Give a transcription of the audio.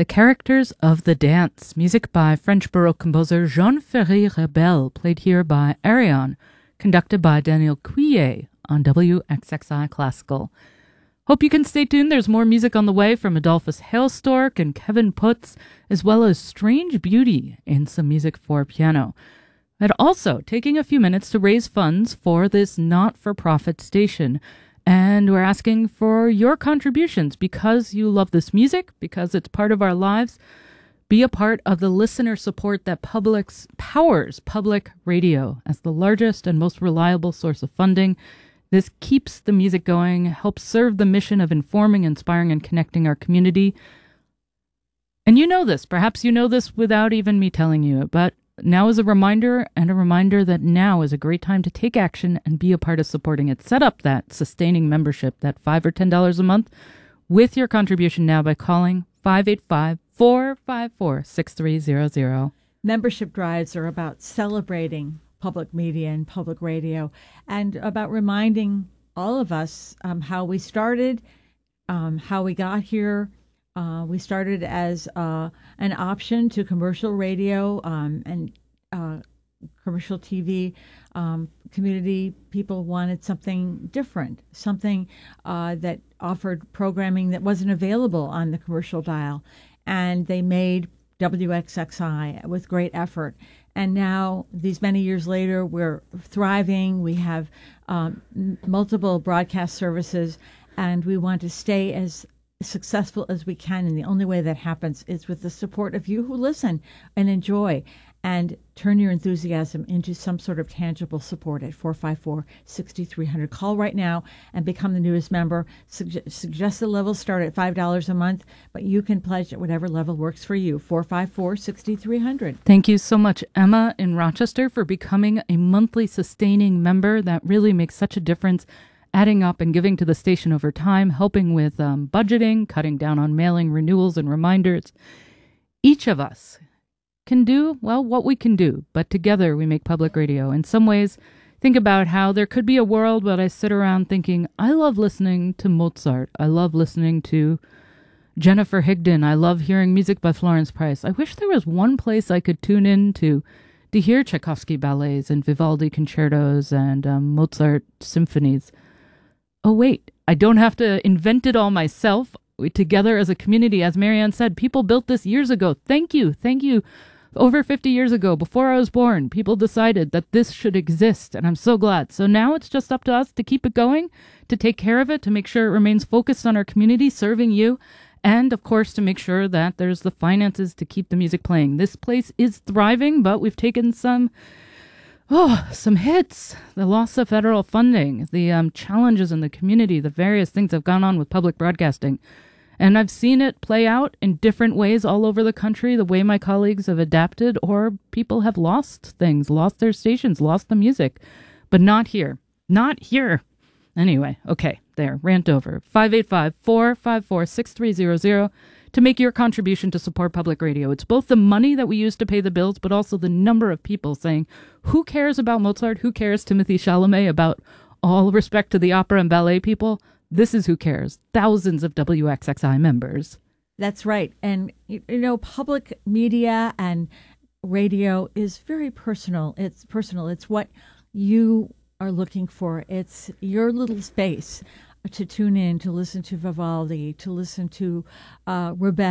The Characters of the Dance, music by French Baroque composer Jean-Ferry Rebel, played here by Arion, conducted by Daniel Cuillet on WXXI Classical. Hope you can stay tuned. There's more music on the way from Adolphus Hailstork and Kevin Putz, as well as Strange Beauty and some music for piano. And also taking a few minutes to raise funds for this not-for-profit station. And we're asking for your contributions because you love this music, because it's part of our lives. Be a part of the listener support that powers public radio as the largest and most reliable source of funding. This keeps the music going, helps serve the mission of informing, inspiring, and connecting our community. And you know this. Perhaps you know this without even me telling you, but now is a reminder, and a reminder that now is a great time to take action and be a part of supporting it. Set up that sustaining membership, that $5 or $10 a month, with your contribution now by calling 585-454-6300. Membership drives are about celebrating public media and public radio, and about reminding all of us how we started, how we got here. We started as an option to commercial radio and commercial TV. Community people wanted something different, something that offered programming that wasn't available on the commercial dial. And they made WXXI with great effort. And now, these many years later, we're thriving. We have multiple broadcast services, and we want to stay as successful as we can, and the only way that happens is with the support of you who listen and enjoy and turn your enthusiasm into some sort of tangible support at 454-6300. Call right now and become the newest member. Suggested levels start at $5 a month, but you can pledge at whatever level works for you. 454-6300. Thank you so much, Emma in Rochester, for becoming a monthly sustaining member. That really makes such a difference, adding up and giving to the station over time, helping with budgeting, cutting down on mailing renewals and reminders. Each of us can do, well, what we can do, but together we make public radio. In some ways, think about how there could be a world where I sit around thinking, I love listening to Mozart. I love listening to Jennifer Higdon. I love hearing music by Florence Price. I wish there was one place I could tune in to hear Tchaikovsky ballets and Vivaldi concertos and Mozart symphonies. Oh, wait, I don't have to invent it all myself. Together as a community, as Marianne said, people built this years ago. Thank you. Over 50 years ago, before I was born, people decided that this should exist, and I'm so glad. So now it's just up to us to keep it going, to take care of it, to make sure it remains focused on our community, serving you, and, of course, to make sure that there's the finances to keep the music playing. This place is thriving, but we've taken some hits. The loss of federal funding, the challenges in the community, the various things that have gone on with public broadcasting. And I've seen it play out in different ways all over the country, the way my colleagues have adapted, or people have lost things, lost their stations, lost the music. But not here. Not here. Anyway, okay, there, rant over. 585-454-6300 to make your contribution to support public radio. It's both the money that we use to pay the bills, but also the number of people saying, who cares about Mozart? Who cares, Timothée Chalamet, about all respect to the opera and ballet people? This is who cares. Thousands of WXXI members. That's right. And, public media and radio is very personal. It's personal. It's what you are looking for. It's your little space to tune in, to listen to Vivaldi, to listen to Rebel.